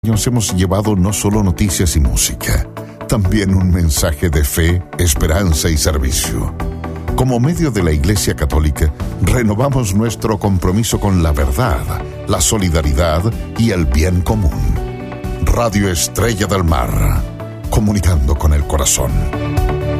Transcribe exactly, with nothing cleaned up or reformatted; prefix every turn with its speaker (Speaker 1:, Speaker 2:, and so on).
Speaker 1: Nos hemos llevado no solo noticias y música, también un mensaje de fe, esperanza y servicio. Como medio de la Iglesia Católica, renovamos nuestro compromiso con la verdad, la solidaridad y el bien común. Radio Estrella del Mar, comunicando con el corazón.